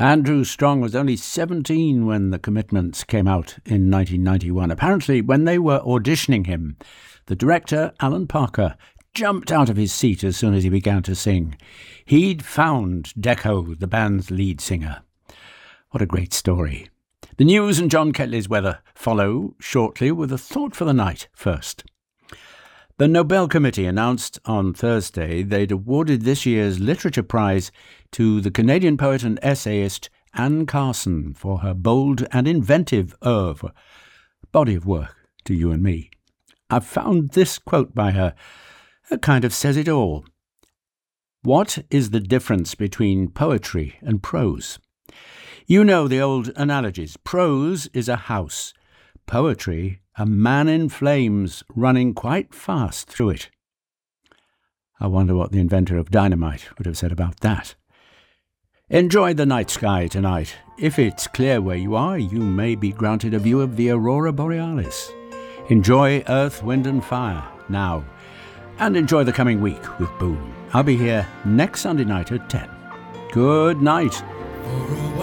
Andrew Strong was only 17 when The Commitments came out in 1991. Apparently, when they were auditioning him, the director, Alan Parker, jumped out of his seat as soon as he began to sing. He'd found Deco, the band's lead singer. What a great story. The news and John Ketley's weather follow shortly with a thought for the night first. The Nobel Committee announced on Thursday they'd awarded this year's Literature Prize to the Canadian poet and essayist Anne Carson for her bold and inventive oeuvre, body of work to you and me. I've found this quote by her that kind of says it all. What is the difference between poetry and prose? You know the old analogies. Prose is a house. Poetry, a man in flames running quite fast through it. I wonder what the inventor of dynamite would have said about that. Enjoy the night sky tonight. If it's clear where you are, you may be granted a view of the Aurora Borealis. Enjoy Earth, Wind and Fire now. And enjoy the coming week with Boom. I'll be here next Sunday night at 10. Good night.